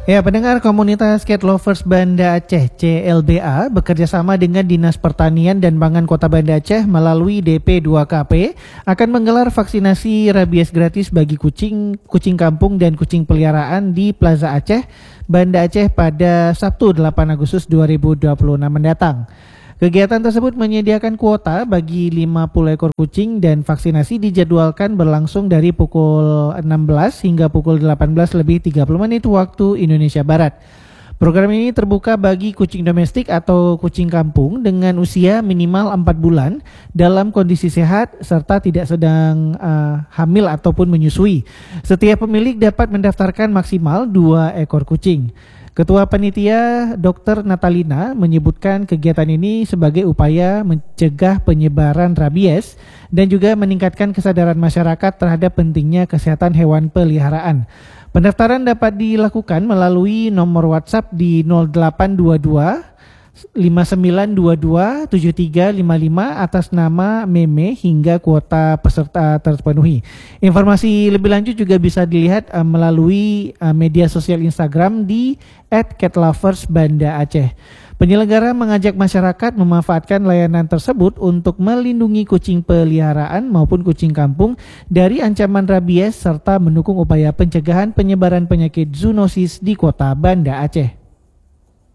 Ya, pendengar komunitas Cat Lovers Banda Aceh CLBA bekerja sama dengan Dinas Pertanian dan Pangan Kota Banda Aceh melalui DP2KP akan menggelar vaksinasi rabies gratis bagi kucing, kucing kampung dan kucing peliharaan di Plaza Aceh, Banda Aceh pada Sabtu 8 Agustus 2026 mendatang. Kegiatan tersebut menyediakan kuota bagi 50 ekor kucing dan vaksinasi dijadwalkan berlangsung dari pukul 16 hingga pukul 18:30 waktu Indonesia Barat. Program ini terbuka bagi kucing domestik atau kucing kampung dengan usia minimal 4 bulan dalam kondisi sehat serta tidak sedang hamil ataupun menyusui. Setiap pemilik dapat mendaftarkan maksimal 2 ekor kucing. Ketua Panitia Dr. Natalina menyebutkan kegiatan ini sebagai upaya mencegah penyebaran rabies dan juga meningkatkan kesadaran masyarakat terhadap pentingnya kesehatan hewan peliharaan. Pendaftaran dapat dilakukan melalui nomor WhatsApp di 0822 5922 7355 atas nama Meme hingga kuota peserta terpenuhi. Informasi lebih lanjut juga bisa dilihat melalui media sosial Instagram di @catloversbandaaceh. Penyelenggara mengajak masyarakat memanfaatkan layanan tersebut untuk melindungi kucing peliharaan maupun kucing kampung dari ancaman rabies serta mendukung upaya pencegahan penyebaran penyakit zoonosis di Kota Banda Aceh.